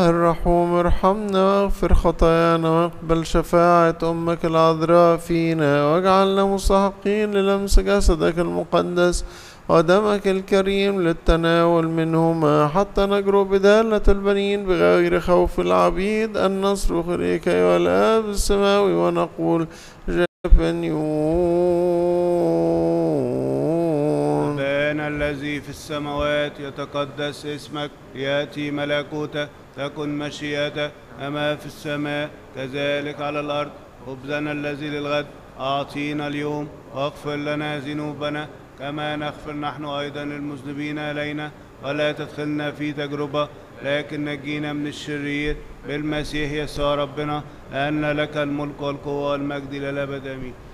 الرحوم ارحمنا واغفر خطايانا واقبل شفاعة أمك العذراء فينا، واجعلنا مستحقين للمس جسدك المقدس ودمك الكريم للتناول منهما، حتى نجرؤ بدالة البنين بغير خوف العبيد أن نصرخ إليك أيها الآب السماوي ونقول أبانا الذي في السماوات يتقدس اسمك، يأتي ملكوتك، تكن مشيئتك كما في السماء كذلك على الأرض. خبزنا الذي للغد أعطينا اليوم، واغفر لنا ذنوبنا كما نغفر نحن أيضا المذنبين إلينا، ولا تدخلنا في تجربة لكن نجينا من الشرير، بالمسيح يسوع ربنا، لأن لك الملك والقوة والمجد إلى الأبد آمين.